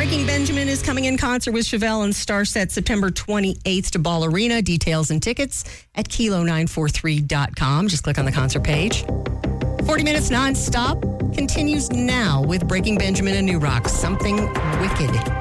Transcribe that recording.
Breaking Benjamin is coming in concert with Chevelle and Starset September 28th to Ball Arena. Details and tickets at kilo943.com. Just click on the concert page. 40 minutes nonstop continues now with Breaking Benjamin and New Rock, Something Wicked.